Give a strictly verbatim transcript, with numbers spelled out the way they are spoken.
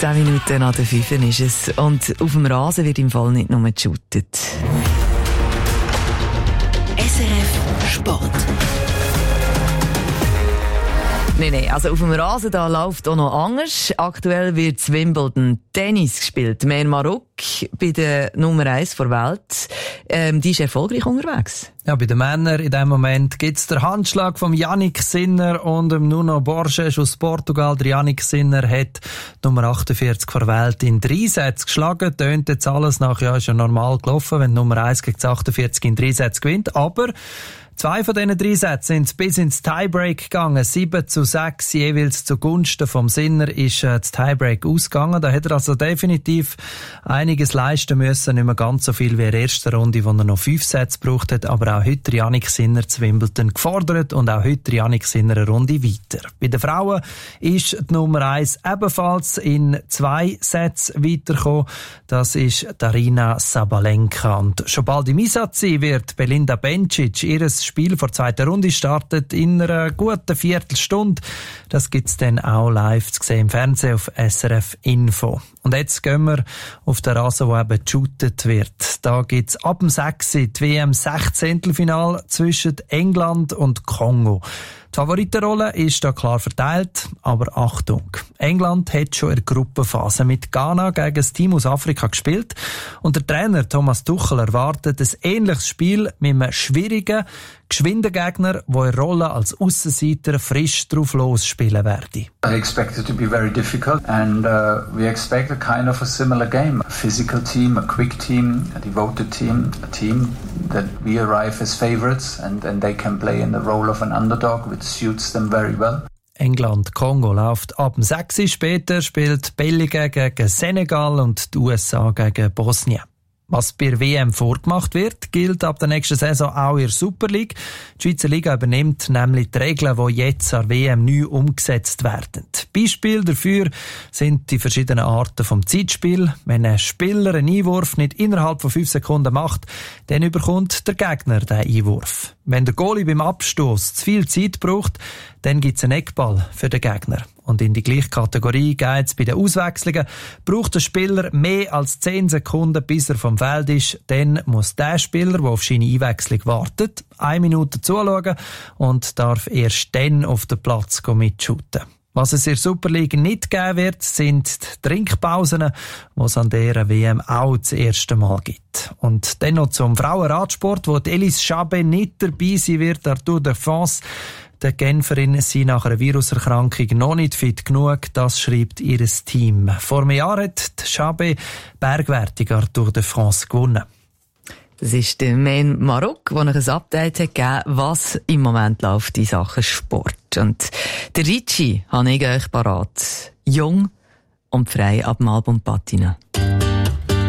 Zehn Minuten nach der fünf ist es. Und auf dem Rasen wird im Fall nicht nur geshootet. S R F Sport. Nein, nein, also auf dem Rasen da läuft auch noch anders. Aktuell wird Wimbledon Tennis gespielt. Mer Maruk bei der Nummer eins der Welt. Ähm, die ist erfolgreich unterwegs. Ja, bei den Männern in diesem Moment gibt's den Handschlag von Yannick Sinner und dem Nuno Borges aus Portugal. Der Yannick Sinner hat Nummer achtundvierzig der Welt in drei Sätzen geschlagen. Tönt jetzt alles nach, ja, ist ja normal gelaufen, wenn Nummer eins gegen achtundvierzig in drei Sätzen gewinnt. Aber zwei von diesen drei Sätzen sind bis ins Tiebreak gegangen. sieben zu sechs jeweils zugunsten vom Sinner ist äh, das Tiebreak ausgegangen. Da hat er also definitiv einiges leisten müssen. Nicht mehr ganz so viel wie in der ersten Runde, wo er noch fünf Sätze gebraucht hat. Aber auch heute Yannick Sinner zu Wimbledon gefordert und auch heute Yannick Sinner eine Runde weiter. Bei den Frauen ist die Nummer eins ebenfalls in zwei Sätzen weitergekommen. Das ist Daryna Sabalenka. Und schon bald im Einsatz sein wird Belinda Bencic ihres Spiel vor der zweiten Runde startet in einer guten Viertelstunde. Das gibt's dann auch live zu sehen im Fernsehen auf S R F Info. Und jetzt gehen wir auf den Rasen, wo eben geshootet wird. Da gibt's ab dem sechs die W M Sechzehntelfinale zwischen England und Kongo. Die Favoritenrolle ist da klar verteilt, aber Achtung. England hat schon in der Gruppenphase mit Ghana gegen das Team aus Afrika gespielt und der Trainer Thomas Tuchel erwartet ein ähnliches Spiel mit einem schwierigen, geschwinden Gegner, der in Rolle als Aussenseiter frisch drauf losspielen werde. I expect it to be very difficult and uh, we expect a kind of a similar game. A physical team, a quick team, a devoted team, a team that we arrive as favorites and, and they can play in the role of an underdog, which suits them very well. England-Kongo läuft ab dem sechs. Später spielt Belgien gegen Senegal und die U S A gegen Bosnien. Was bei der W M vorgemacht wird, gilt ab der nächsten Saison auch in der Super League. Die Schweizer Liga übernimmt nämlich die Regeln, die jetzt an der W M neu umgesetzt werden. Beispiele dafür sind die verschiedenen Arten vom Zeitspiel. Wenn ein Spieler einen Einwurf nicht innerhalb von fünf Sekunden macht, dann überkommt der Gegner den Einwurf. Wenn der Goalie beim Abstoß zu viel Zeit braucht, dann gibt es einen Eckball für den Gegner. Und in die gleiche Kategorie geht es bei den Auswechslungen. Braucht der Spieler mehr als zehn Sekunden, bis er vom Feld ist, dann muss der Spieler, der auf seine Einwechslung wartet, eine Minute zuschauen und darf erst dann auf den Platz mitshooten. Was es in der Super League nicht geben wird, sind die Trinkpausen, die es an dieser W M auch das erste Mal gibt. Und dann noch zum Frauenradsport, wo die Elise Chabet nicht dabei sein wird, der Tour de France. Die Genferin sind nach einer Viruserkrankung noch nicht fit genug, das schreibt ihr Team. Vor einem Jahr hat die Chabet bergwertiger Tour de France gewonnen. Das ist der Mer Maruk, der noch ein Update hat gegeben, was im Moment läuft in Sachen Sport. Und der Ricci habe ich euch parat. Jung und frei ab dem Album Patina.